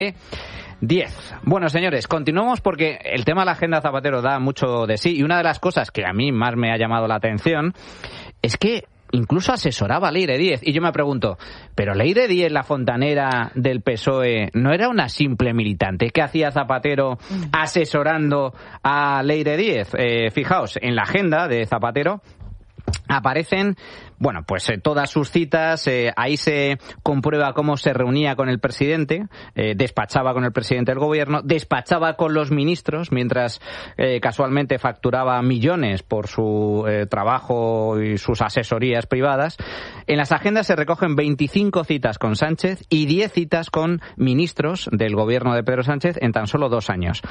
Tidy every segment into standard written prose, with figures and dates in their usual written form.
10. Bueno, señores, continuamos porque el tema de la agenda Zapatero da mucho de sí, y una de las cosas que a mí más me ha llamado la atención es que incluso asesoraba a Leire Díez. Y yo me pregunto, ¿pero Leire Díez, la fontanera del PSOE, no era una simple militante? ¿Qué hacía Zapatero asesorando a Leire Díez? Fijaos, en la agenda de Zapatero aparecen, bueno, pues todas sus citas, ahí se comprueba cómo se reunía con el presidente, despachaba con el presidente del gobierno, despachaba con los ministros, mientras casualmente facturaba millones por su trabajo y sus asesorías privadas. En las agendas se recogen 25 citas con Sánchez y 10 citas con ministros del gobierno de Pedro Sánchez en tan solo 2 años.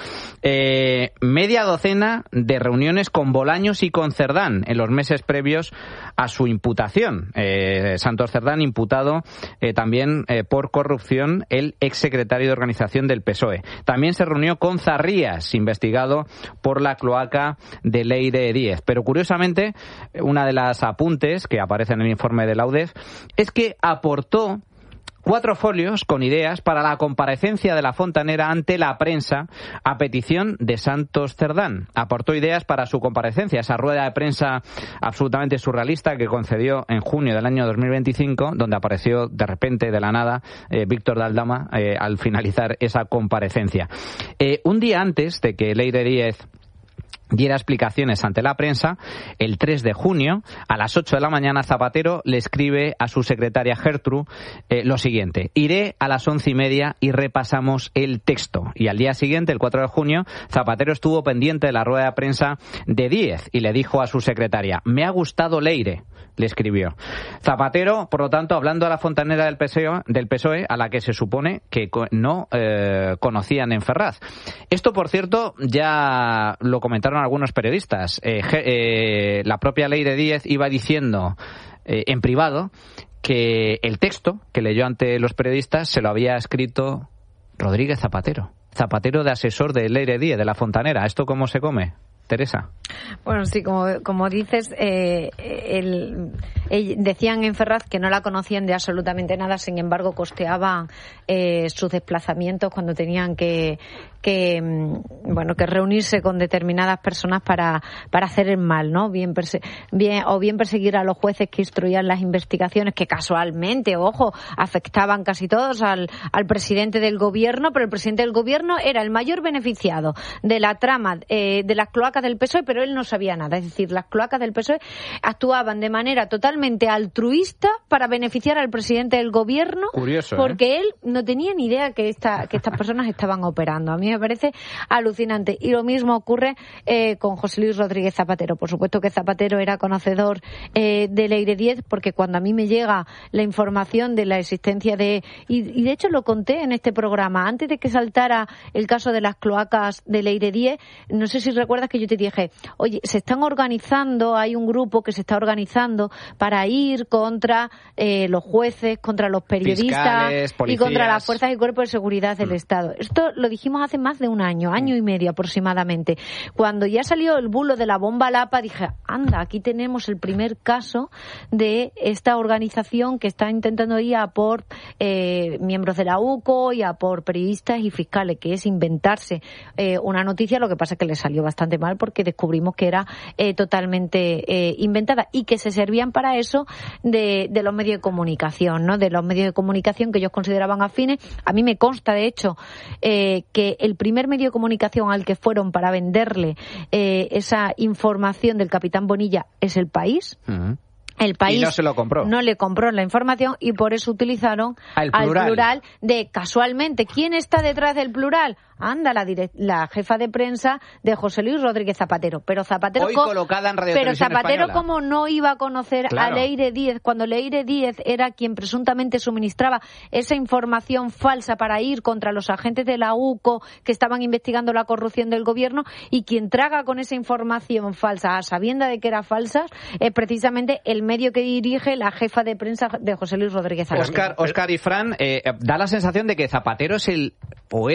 Media docena de reuniones con Bolaños y con Cerdán en los meses previos a su imputación. Santos Cerdán imputado también por corrupción, el exsecretario de Organización del PSOE. También se reunió con Zarrías, investigado por la cloaca de Leire Díez. Pero curiosamente, una de las apuntes que aparece en el informe de la UDEF es que aportó 4 folios con ideas para la comparecencia de la fontanera ante la prensa a petición de Santos Cerdán. Aportó ideas para su comparecencia, esa rueda de prensa absolutamente surrealista que concedió en junio del año 2025, donde apareció de repente, de la nada, Víctor de Aldama al finalizar esa comparecencia. Un día antes de que Leire Díez diera explicaciones ante la prensa, el 3 de junio, a las 8 de la mañana, Zapatero le escribe a su secretaria Gertrude lo siguiente: iré a las 11:30 y repasamos el texto. Y al día siguiente, el 4 de junio, Zapatero estuvo pendiente de la rueda de prensa de Díez y le dijo a su secretaria: me ha gustado Leire, le escribió. Zapatero, por lo tanto, hablando a la fontanera del PSOE, a la que se supone que no conocían en Ferraz. Esto, por cierto, ya lo comentaron algunos periodistas. La propia Leire Díez iba diciendo en privado que el texto que leyó ante los periodistas se lo había escrito Rodríguez Zapatero de asesor de Leire Díez, de la fontanera. ¿Esto cómo se come, Teresa? Bueno, sí, como dices, decían en Ferraz que no la conocían de absolutamente nada, sin embargo costeaban sus desplazamientos cuando tenían que reunirse con determinadas personas para hacer el mal, ¿no? Bien perseguir a los jueces que instruían las investigaciones, que casualmente, ojo, afectaban casi todos al presidente del gobierno, pero el presidente del gobierno era el mayor beneficiado de la trama de las cloacas del PSOE, pero él no sabía nada. Es decir, las cloacas del PSOE actuaban de manera totalmente altruista para beneficiar al presidente del gobierno. Curioso, porque él no tenía ni idea que estas personas estaban operando. A mí me parece alucinante. Y lo mismo ocurre con José Luis Rodríguez Zapatero. Por supuesto que Zapatero era conocedor de Leire Díez, porque cuando a mí me llega la información de la existencia y de hecho lo conté en este programa, antes de que saltara el caso de las cloacas de Leire Díez, no sé si recuerdas que yo te dije, oye, se están organizando, hay un grupo que se está organizando para ir contra los jueces, contra los periodistas, fiscales, policías, y contra las fuerzas y cuerpos de seguridad del Estado. Esto lo dijimos hace más de un año y medio aproximadamente. Cuando ya salió el bulo de la bomba Lapa, dije, anda, aquí tenemos el primer caso de esta organización que está intentando ir a por miembros de la UCO y a por periodistas y fiscales, que es inventarse una noticia. Lo que pasa es que le salió bastante mal, porque descubrimos que era totalmente inventada y que se servían para eso de los medios de comunicación, ¿no? De los medios de comunicación que ellos consideraban afines. A mí me consta, de hecho, que el primer medio de comunicación al que fueron para venderle esa información del capitán Bonilla es El País. Uh-huh. El País y no se lo compró. No le compró la información y por eso utilizaron al plural de, casualmente, ¿quién está detrás del plural? Anda, la jefa de prensa de José Luis Rodríguez Zapatero. Pero Zapatero, hoy colocada en Radio pero Televisión Zapatero Española. ¿Cómo no iba a conocer a Leire Díez cuando Leire Díez era quien presuntamente suministraba esa información falsa para ir contra los agentes de la UCO que estaban investigando la corrupción del gobierno, y quien traga con esa información falsa a sabienda de que era falsa es precisamente el medio que dirige la jefa de prensa de José Luis Rodríguez Zapatero? Óscar y Fran, da la sensación de que Zapatero es era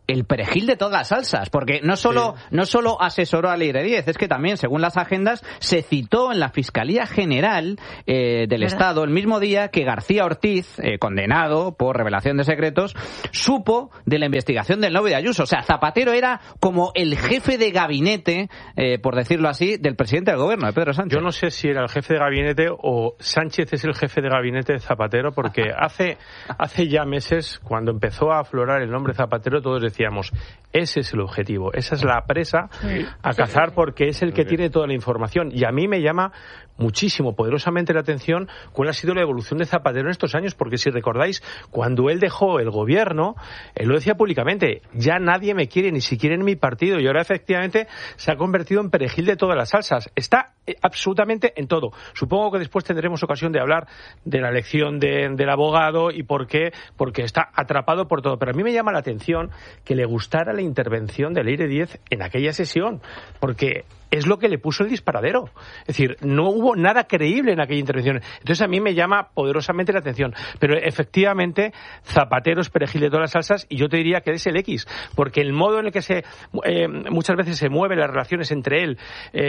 el perejil de todas las salsas, porque no solo asesoró a Leire Díez, es que también, según las agendas, se citó en la Fiscalía General del Estado el mismo día que García Ortiz, condenado por revelación de secretos, supo de la investigación del novio de Ayuso. O sea, Zapatero era como el jefe de gabinete, por decirlo así, del presidente del gobierno, de Pedro Sánchez. Yo no sé si era el jefe de gabinete o Sánchez es el jefe de gabinete de Zapatero, porque hace ya meses, cuando empezó a aflorar el nombre Zapatero, todos decíamos, ese es el objetivo, esa es la presa a cazar, porque es el que tiene toda la información. Y a mí me llama muchísimo, poderosamente la atención cuál ha sido la evolución de Zapatero en estos años, porque si recordáis, cuando él dejó el gobierno, él lo decía públicamente, ya nadie me quiere, ni siquiera en mi partido, y ahora efectivamente se ha convertido en perejil de todas las salsas. Está absolutamente en todo. Supongo que después tendremos ocasión de hablar de la elección del abogado y por qué, porque está atrapado por todo. Pero a mí me llama la atención que le gustara la intervención de Leire Díez en aquella sesión, porque es lo que le puso el disparadero. Es decir, no hubo nada creíble en aquella intervención. Entonces a mí me llama poderosamente la atención. Pero efectivamente, Zapatero es perejil de todas las salsas, y yo te diría que es el X, porque el modo en el que muchas veces se mueven las relaciones entre él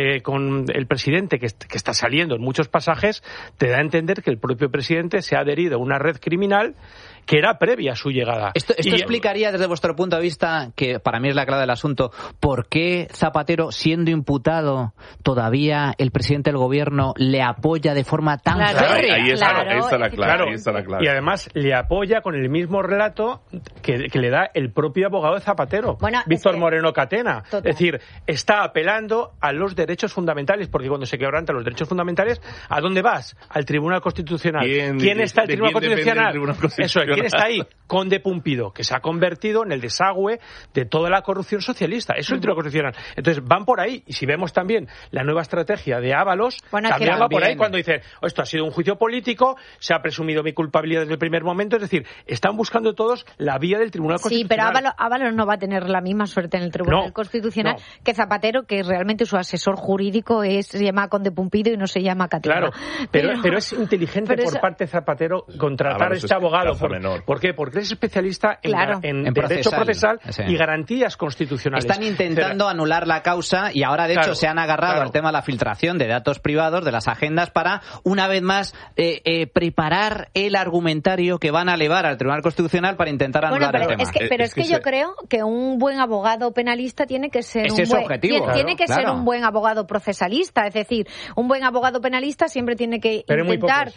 con el presidente, que está saliendo en muchos pasajes, te da a entender que el propio presidente se ha adherido a una red criminal que era previa a su llegada. Esto explicaría, desde vuestro punto de vista, que para mí es la clave del asunto, ¿por qué Zapatero, siendo imputado, todavía el presidente del gobierno le apoya de forma tan férrea? Ahí está la clave. Y además le apoya con el mismo relato que le da el propio abogado de Zapatero, Víctor Moreno Catena. Total. Es decir, está apelando a los derechos fundamentales, porque cuando se quebrantan los derechos fundamentales, ¿a dónde vas? Al Tribunal Constitucional. ¿Quién está el Tribunal Constitucional? Eso es. ¿Quién está ahí? Conde Pumpido, que se ha convertido en el desagüe de toda la corrupción socialista. Eso es el Tribunal Constitucional. Entonces van por ahí, y si vemos también la nueva estrategia de Ábalos, también va por ahí cuando dice, esto ha sido un juicio político, se ha presumido mi culpabilidad desde el primer momento. Es decir, están buscando todos la vía del Tribunal Constitucional. Sí, pero Ábalos no va a tener la misma suerte en el Tribunal Constitucional que Zapatero, que realmente su asesor jurídico se llama Conde Pumpido y no se llama Catena. Claro, pero es inteligente por parte de Zapatero contratar a este abogado. ¿Por qué? Porque es especialista en derecho procesal y garantías constitucionales. Están intentando anular la causa, y ahora de hecho se han agarrado al tema de la filtración de datos privados de las agendas para, una vez más, preparar el argumentario que van a elevar al Tribunal Constitucional para intentar anular el tema. Es que yo creo que un buen abogado penalista tiene que ser ser un buen abogado procesalista. Es decir, un buen abogado penalista siempre tiene que intentar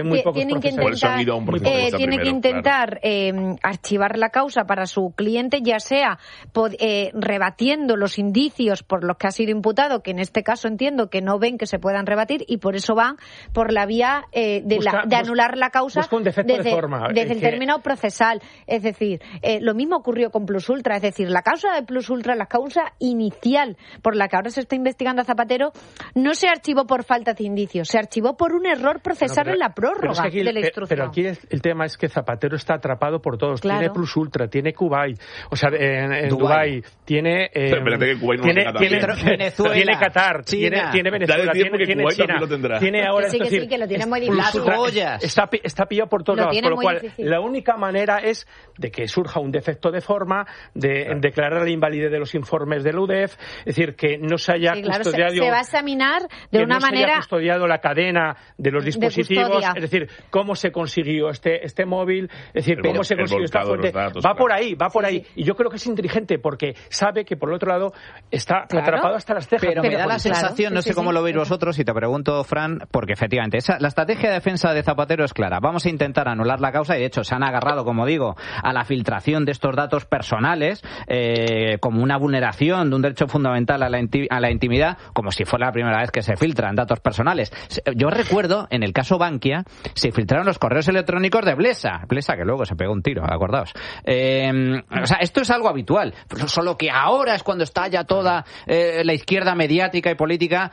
archivar la causa para su cliente, ya sea rebatiendo los indicios por los que ha sido imputado, que en este caso entiendo que no ven que se puedan rebatir, y por eso van por la vía de anular la causa desde el término procesal. Es decir, lo mismo ocurrió con Plus Ultra. Es decir, la causa de Plus Ultra, la causa inicial por la que ahora se está investigando a Zapatero, no se archivó por falta de indicios, se archivó por un error procesal en la prórroga de la instrucción. Pero aquí el tema es que Zapatero está atrapado por todos. Claro. Tiene Plus Ultra, tiene Kuwait, en Dubái, tiene Venezuela, tiene Qatar, China, tiene Venezuela, tiene China, tiene ahora, que lo tiene muy difícil. Las joyas. Está pillado por todos lados, por lo cual la única manera es de que surja un defecto de forma, de declarar la invalidez de los informes del UDEF, es decir, que no se haya custodiado, se va a examinar de una manera, se haya custodiado la cadena de los dispositivos, es decir, cómo se consiguió este móvil, es decir, cómo se consiguió esta fuente. Va por ahí. Y yo creo que es inteligente porque sabe que por el otro lado está atrapado hasta las cejas. Pero me da la sensación, no sé cómo lo veis vosotros, y te pregunto, Fran, porque efectivamente la estrategia de defensa de Zapatero es clara. Vamos a intentar anular la causa, y de hecho se han agarrado, como digo, a la filtración de estos datos personales como una vulneración de un derecho fundamental a la intimidad, como si fuera la primera vez que se filtran datos personales. Yo recuerdo, en el caso Bankia, se filtraron los correos electrónicos de Blesa, que luego se pegó un tiro, acordaos. O sea, esto es algo habitual, solo que ahora es cuando está ya toda la izquierda mediática y política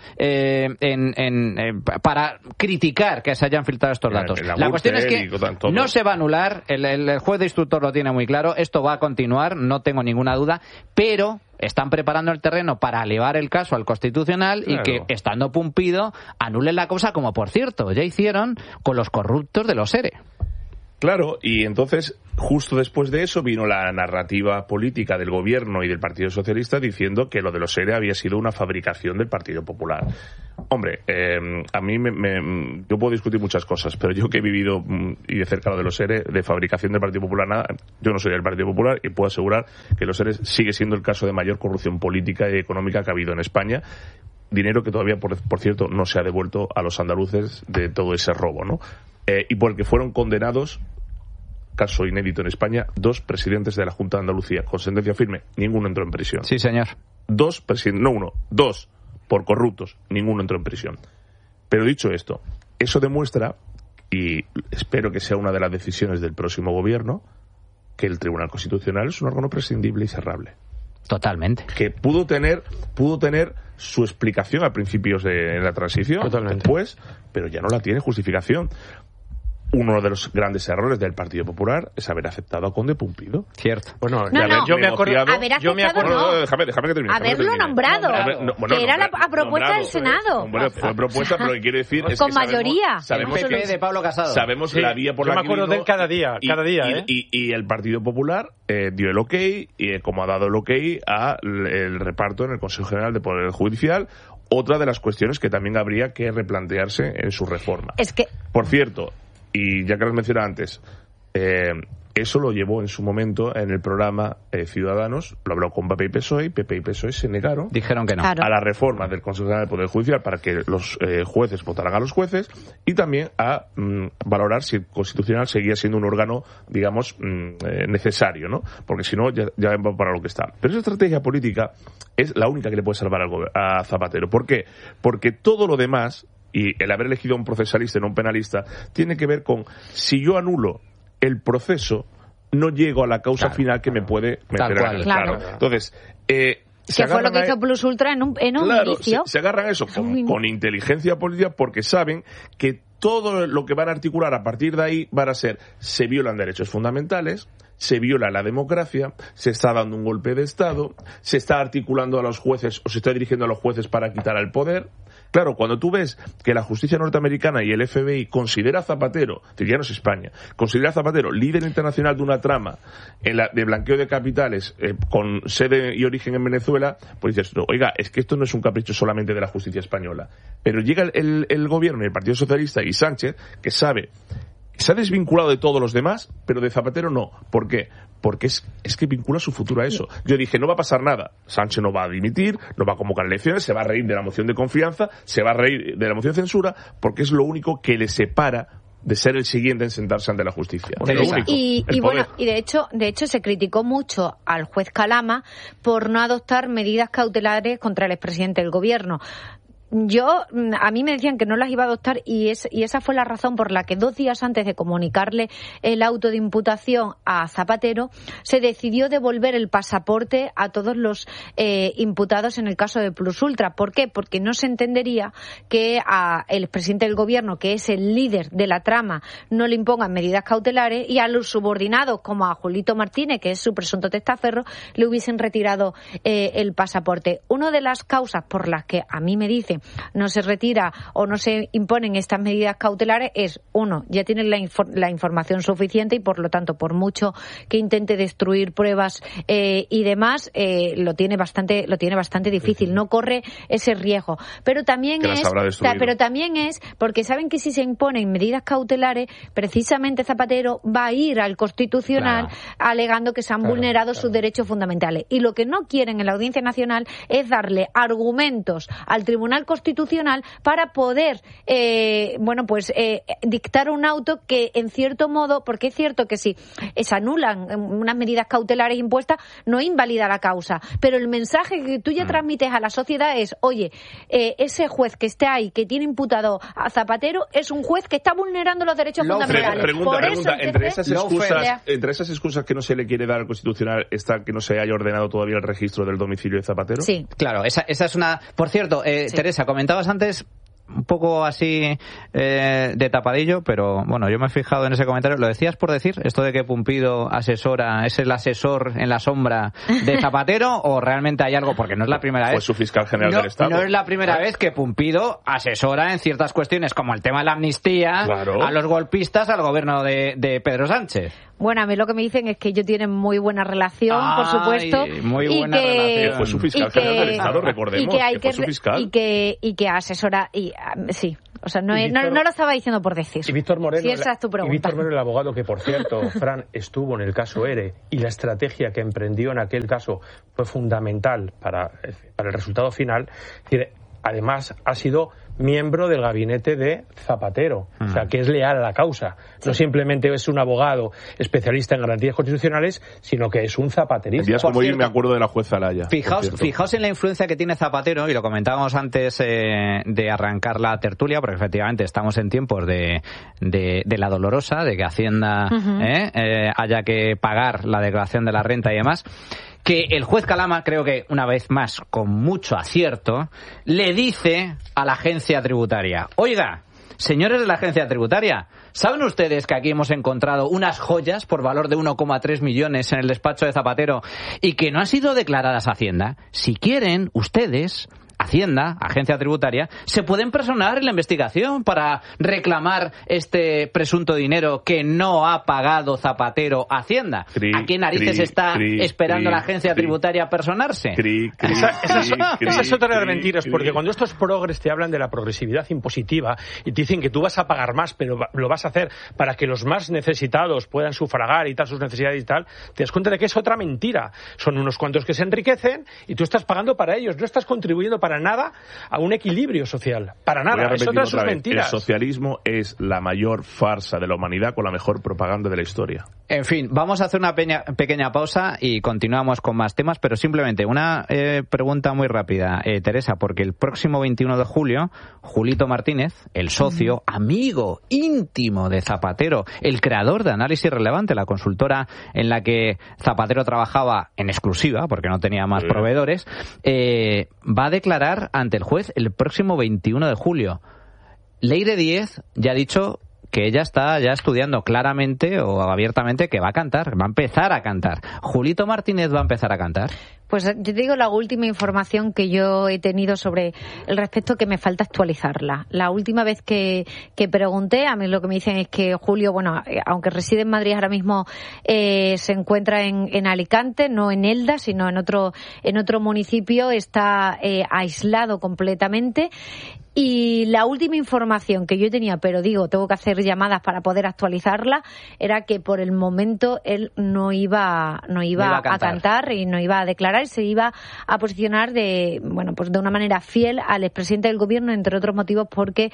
para criticar que se hayan filtrado estos datos. La cuestión es que no se va a anular, el juez de instructor lo tiene muy claro, esto va a continuar, no tengo ninguna duda, pero están preparando el terreno para elevar el caso al Constitucional y que, estando Pumpido, anulen la causa, como por cierto ya hicieron con los corruptos de los ERE. Claro, y entonces, justo después de eso, vino la narrativa política del gobierno y del Partido Socialista diciendo que lo de los ERE había sido una fabricación del Partido Popular. Hombre, a mí yo puedo discutir muchas cosas, pero yo que he vivido y de cerca lo de los ERE, de fabricación del Partido Popular, nada, yo no soy del Partido Popular y puedo asegurar que los ERE sigue siendo el caso de mayor corrupción política y económica que ha habido en España. Dinero que todavía, por cierto, no se ha devuelto a los andaluces de todo ese robo, ¿no? Y por el que fueron condenados, caso inédito en España, 2 presidentes de la Junta de Andalucía con sentencia firme, ninguno entró en prisión. Sí, señor. 2 presidentes, no uno, 2 por corruptos, ninguno entró en prisión. Pero dicho esto, eso demuestra, y espero que sea una de las decisiones del próximo gobierno, que el Tribunal Constitucional es un órgano prescindible y cerrable. Totalmente. Que pudo tener su explicación a principios de la transición, totalmente, después, pero ya no la tiene justificación. Uno de los grandes errores del Partido Popular es haber aceptado a Conde Pumpido. Cierto. Bueno, yo me acuerdo. Déjame que termine. Haberlo nombrado. Que era a propuesta del Senado. Bueno, fue propuesta, pero lo que quiere decir es con que mayoría. Sabemos el PP de Pablo Casado. Sabemos la vía por la que yo me acuerdo de él cada día. Y el Partido Popular dio el ok, y como ha dado el ok al reparto en el Consejo General de Poder Judicial. Otra de las cuestiones que también habría que replantearse en su reforma. Es que, por cierto, y ya que lo mencioné antes, eso lo llevó en su momento en el programa Ciudadanos, lo habló con PP y PSOE se negaron. Dijeron que no. Claro. A la reforma del Consejo General del Poder Judicial para que los jueces votaran a los jueces y también a valorar si el Constitucional seguía siendo un órgano, digamos, necesario, ¿no? Porque si no, ya va para lo que está. Pero esa estrategia política es la única que le puede salvar a Zapatero. ¿Por qué? Porque todo lo demás, y el haber elegido a un procesalista y no un penalista, tiene que ver con si yo anulo el proceso, no llego a la causa final que me puede meter en el claro. Entonces, que fue lo que hizo Plus Ultra en un inicio. Se agarran a eso con inteligencia política porque saben que todo lo que van a articular a partir de ahí van a ser: se violan derechos fundamentales, se viola la democracia, se está dando un golpe de Estado, se está articulando a los jueces o se está dirigiendo a los jueces para quitar al poder. Claro, cuando tú ves que la justicia norteamericana y el FBI considera a Zapatero, ya no es España, considera a Zapatero líder internacional de una trama de blanqueo de capitales con sede y origen en Venezuela, pues dices, no, oiga, es que esto no es un capricho solamente de la justicia española. Pero llega el gobierno y el Partido Socialista y Sánchez, que sabe, se ha desvinculado de todos los demás, pero de Zapatero no. ¿Por qué? Porque es que vincula su futuro a eso. Yo dije, no va a pasar nada. Sánchez no va a dimitir, no va a convocar elecciones, se va a reír de la moción de confianza, se va a reír de la moción de censura, porque es lo único que le separa de ser el siguiente en sentarse ante la justicia. Y de hecho se criticó mucho al juez Calama por no adoptar medidas cautelares contra el expresidente del gobierno. A mí me decían que no las iba a adoptar y esa fue la razón por la que 2 días antes de comunicarle el auto de imputación a Zapatero se decidió devolver el pasaporte a todos los imputados en el caso de Plus Ultra. ¿Por qué? Porque no se entendería que el presidente del gobierno, que es el líder de la trama, no le impongan medidas cautelares y a los subordinados como a Julito Martínez, que es su presunto testaferro, le hubiesen retirado el pasaporte. Una de las causas por las que a mí me dicen no se retira o no se imponen estas medidas cautelares es, uno, ya tienen la información suficiente y por lo tanto, por mucho que intente destruir pruebas y demás, lo tiene bastante difícil, no corre ese riesgo. Pero también es porque saben que si se imponen medidas cautelares, precisamente Zapatero va a ir al Constitucional alegando que se han vulnerado sus derechos fundamentales. Y lo que no quieren en la Audiencia Nacional es darle argumentos al Tribunal Constitucional para poder dictar un auto que en cierto modo, porque es cierto que si se anulan unas medidas cautelares impuestas no invalida la causa, pero el mensaje que tú ya transmites a la sociedad es, oye, ese juez que esté ahí, que tiene imputado a Zapatero, es un juez que está vulnerando los derechos fundamentales. Pregunta, entre esas excusas que no se le quiere dar al Constitucional está que no se haya ordenado todavía el registro del domicilio de Zapatero. Sí. Claro, esa es una... Por cierto, sí. Teresa, comentabas antes un poco así de tapadillo, pero bueno, yo me he fijado en ese comentario. ¿Lo decías por decir esto de que Pumpido asesora, es el asesor en la sombra de Zapatero o realmente hay algo? Porque no es la primera vez. Fue su fiscal general del Estado. No es la primera vez que Pumpido asesora en ciertas cuestiones como el tema de la amnistía, a los golpistas, al gobierno de Pedro Sánchez. Bueno, a mí lo que me dicen es que ellos tienen muy buena relación, por supuesto. Muy buena relación. Que fue su fiscal general del Estado, recordemos, que fue su fiscal. Y que asesora, sí. O sea, no lo estaba diciendo por decir. Y Víctor Moreno, si esa es tu pregunta. Y Víctor Moreno, el abogado que, por cierto, Fran, estuvo en el caso ERE, y la estrategia que emprendió en aquel caso fue fundamental para el resultado final. Es decir, además, ha sido miembro del gabinete de Zapatero, o sea, que es leal a la causa. No simplemente es un abogado especialista en garantías constitucionales, sino que es un zapaterista. Días como hoy me acuerdo de la jueza Alaya. Fijaos en la influencia que tiene Zapatero, y lo comentábamos antes de arrancar la tertulia, porque efectivamente estamos en tiempos de la dolorosa, de que Hacienda haya que pagar la declaración de la renta y demás. Que el juez Calama, creo que una vez más, con mucho acierto, le dice a la agencia tributaria: oiga, señores de la agencia tributaria, ¿saben ustedes que aquí hemos encontrado unas joyas por valor de 1,3 millones en el despacho de Zapatero y que no han sido declaradas a Hacienda? Si quieren, ustedes, Hacienda, agencia tributaria, se pueden personar en la investigación para reclamar este presunto dinero que no ha pagado Zapatero a Hacienda. ¿A qué narices está esperando la agencia tributaria a personarse? Esa es otra de las mentiras, porque cuando estos progres te hablan de la progresividad impositiva y te dicen que tú vas a pagar más, pero lo vas a hacer para que los más necesitados puedan sufragar y tal sus necesidades y tal, te das cuenta de que es otra mentira. Son unos cuantos que se enriquecen y tú estás pagando para ellos, no estás contribuyendo para nada a un equilibrio social. Para nada. Es otra de sus mentiras. El socialismo es la mayor farsa de la humanidad con la mejor propaganda de la historia. En fin, vamos a hacer una pequeña pausa y continuamos con más temas, pero simplemente una pregunta muy rápida, Teresa, porque el próximo 21 de julio, Julito Martínez, el socio, amigo íntimo de Zapatero, el creador de Análisis Relevante, la consultora en la que Zapatero trabajaba en exclusiva, porque no tenía más proveedores, va a declarar ante el juez el próximo 21 de julio. Leire Díez ya ha dicho que ella está ya estudiando claramente o abiertamente que va a cantar, va a empezar a cantar. ¿Julito Martínez va a empezar a cantar? Pues yo te digo la última información que yo he tenido sobre el respecto, que me falta actualizarla. La última vez que pregunté, a mí lo que me dicen es que Julio, bueno, aunque reside en Madrid ahora mismo, se encuentra en Alicante, no en Elda, sino en otro municipio, está aislado completamente. Y la última información que yo tenía, pero digo, tengo que hacer llamadas para poder actualizarla, era que por el momento él no iba a cantar y no iba a declarar, se iba a posicionar de una manera fiel al expresidente del gobierno, entre otros motivos porque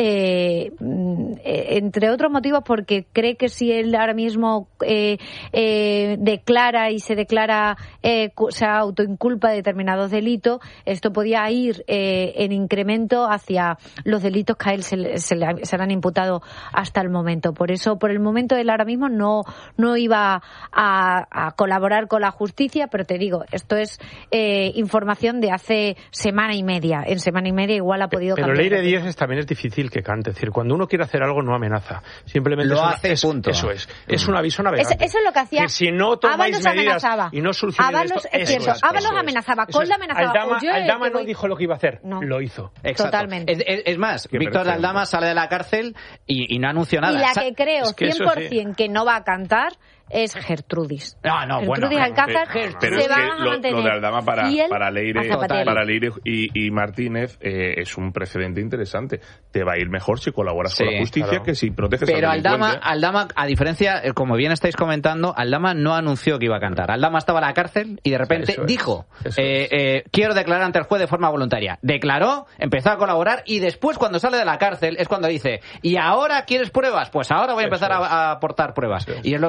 cree que si él ahora mismo declara y se autoinculpa de determinados delitos, esto podía ir en incremento hacia los delitos que a él se le han imputado hasta el momento. Por eso, por el momento, él ahora mismo no iba a colaborar con la justicia, pero te digo, esto es información de hace semana y media. En semana y media igual ha podido cambiar. Pero Leire Díez también es difícil que cante. Es decir, cuando uno quiere hacer algo no amenaza. Simplemente lo hace, punto. Eso es. Es un aviso navegante. Eso es lo que hacía. Que si no tomáis medidas y no solucionáis esto... Es cierto, Ábalos amenazaba, Koldo amenazaba. Aldama no dijo lo que iba a hacer, lo hizo. Exacto. Totalmente. Es más, Víctor Aldama sale de la cárcel y no anunció nada. Y la que creo 100% que no va a cantar es Gertrudis. Gertrudis Alcázar se va a mantener. Lo de Aldama para Leire y Martínez es un precedente interesante. Te va a ir mejor si colaboras con la justicia que si proteges Pero al delincuente. Aldama, a diferencia, como bien estáis comentando, Aldama no anunció que iba a cantar. Aldama estaba en la cárcel y de repente dijo, quiero declarar ante el juez de forma voluntaria. Declaró, empezó a colaborar y después, cuando sale de la cárcel, es cuando dice, ¿y ahora quieres pruebas? Pues ahora voy a empezar a aportar pruebas. Y es lo que lleva haciendo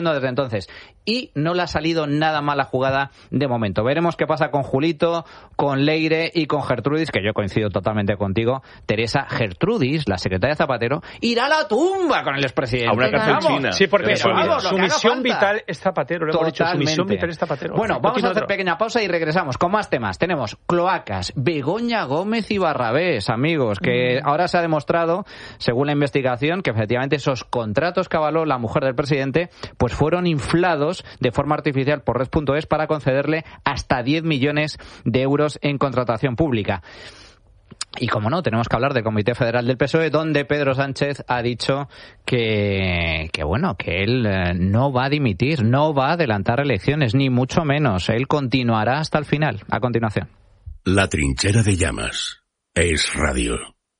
diciendo desde entonces. Y no le ha salido nada mal la jugada de momento. Veremos qué pasa con Julito, con Leire y con Gertrudis, que yo coincido totalmente contigo. Teresa Gertrudis, la secretaria Zapatero, irá a la tumba con el expresidente. A una cárcel china. Sí, porque su vamos, misión vital es Zapatero. Lo hemos dicho, su misión vital es Zapatero. Bueno, vamos a hacer pequeña pausa y regresamos con más temas. Tenemos cloacas, Begoña Gómez y Barrabés, amigos, que ahora se ha demostrado, según la investigación, que efectivamente esos contratos que avaló la mujer del presidente, pues fueron inflados de forma artificial por Red.es para concederle hasta 10 millones de euros en contratación pública. Y como no, tenemos que hablar del Comité Federal del PSOE, donde Pedro Sánchez ha dicho que él no va a dimitir, no va a adelantar elecciones, ni mucho menos. Él continuará hasta el final. A continuación. La trinchera de llamas es radio.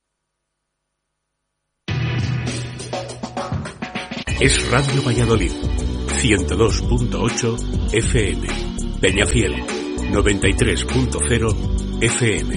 Es Radio Valladolid, 102.8 FM. Peñafiel, 93.0 FM.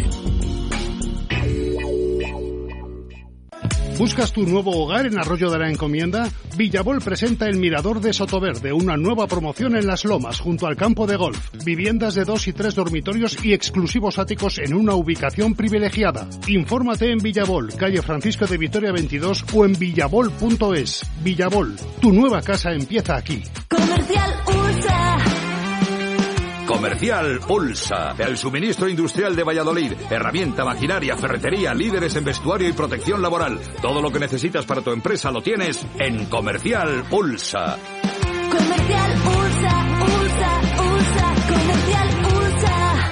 ¿Buscas tu nuevo hogar en Arroyo de la Encomienda? Villabol presenta El Mirador de Sotoverde, una nueva promoción en Las Lomas, junto al campo de golf. Viviendas de 2 y 3 dormitorios y exclusivos áticos en una ubicación privilegiada. Infórmate en Villabol, calle Francisco de Vitoria 22 o en villabol.es. Villabol, tu nueva casa empieza aquí. Comercial USA. Comercial Ulsa, el suministro industrial de Valladolid. Herramienta, maquinaria, ferretería, líderes en vestuario y protección laboral. Todo lo que necesitas para tu empresa lo tienes en Comercial Ulsa. Comercial Ulsa, Comercial Ulsa.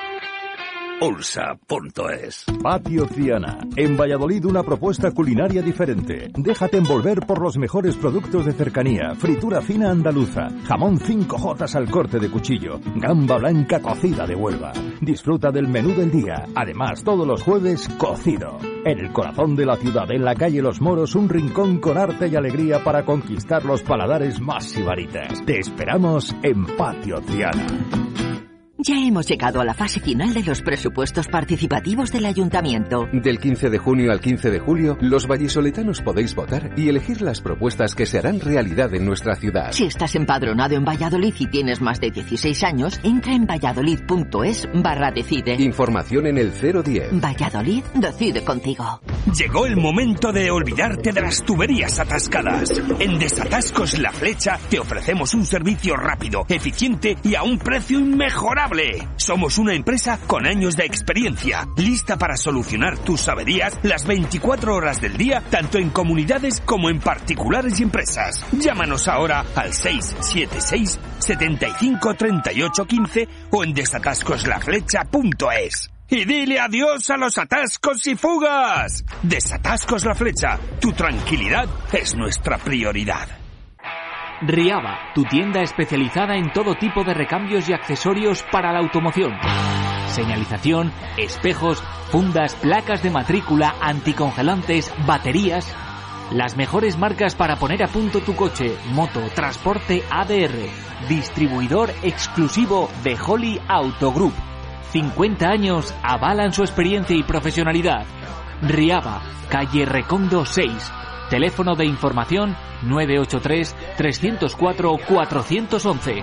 Ulsa.es. Patio Triana. En Valladolid una propuesta culinaria diferente. Déjate envolver por los mejores productos de cercanía. Fritura fina andaluza. Jamón 5J al corte de cuchillo. Gamba blanca cocida de Huelva. Disfruta del menú del día. Además, todos los jueves, cocido. En el corazón de la ciudad, en la calle Los Moros, un rincón con arte y alegría para conquistar los paladares más sibaritas. Te esperamos en Patio Triana. Ya hemos llegado a la fase final de los presupuestos participativos del Ayuntamiento. Del 15 de junio al 15 de julio, los vallisoletanos podéis votar y elegir las propuestas que se harán realidad en nuestra ciudad. Si estás empadronado en Valladolid y tienes más de 16 años, entra en valladolid.es/decide. Información en el 010. Valladolid decide contigo. Llegó el momento de olvidarte de las tuberías atascadas. En Desatascos La Flecha te ofrecemos un servicio rápido, eficiente y a un precio inmejorable. Somos una empresa con años de experiencia, lista para solucionar tus averías las 24 horas del día, tanto en comunidades como en particulares y empresas. Llámanos ahora al 676 75 38 15 o en desatascoslaflecha.es. Y dile adiós a los atascos y fugas. Desatascos La Flecha, tu tranquilidad es nuestra prioridad. Riaba, tu tienda especializada en todo tipo de recambios y accesorios para la automoción. Señalización, espejos, fundas, placas de matrícula, anticongelantes, baterías. Las mejores marcas para poner a punto tu coche, moto, transporte ADR. Distribuidor exclusivo de Holly Auto Group. 50 años avalan su experiencia y profesionalidad. Riaba, calle Recondo 6. Teléfono de información 983 304 411.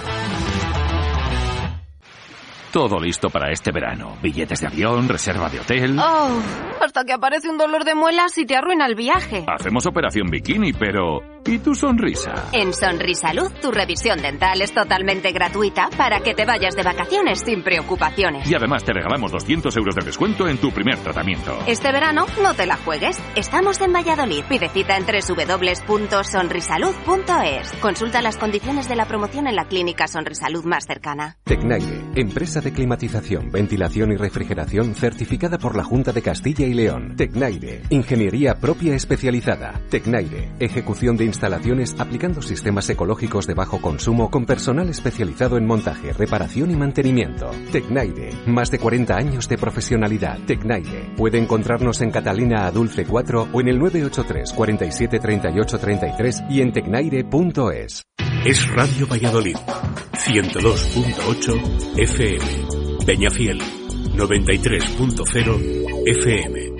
Todo listo para este verano. Billetes de avión, reserva de hotel. Oh, hasta que aparece un dolor de muelas y te arruina el viaje. Hacemos operación bikini, pero ¿y tu sonrisa? En Sonrisalud, tu revisión dental es totalmente gratuita para que te vayas de vacaciones sin preocupaciones. Y además te regalamos 200 euros de descuento en tu primer tratamiento. Este verano no te la juegues. Estamos en Valladolid. Pide cita en www.sonrisalud.es. Consulta las condiciones de la promoción en la clínica Sonrisalud más cercana. Tecnaire, empresa de climatización, ventilación y refrigeración certificada por la Junta de Castilla y León. Tecnaire, ingeniería propia especializada. Tecnaire, ejecución de instalaciones aplicando sistemas ecológicos de bajo consumo con personal especializado en montaje, reparación y mantenimiento. Tecnaire, más de 40 años de profesionalidad. Tecnaire, puede encontrarnos en Catalina Adulce 4 o en el 983 47 38 33 y en tecnaire.es. Es Radio Valladolid, 102.8 FM. Peñafiel, 93.0 FM.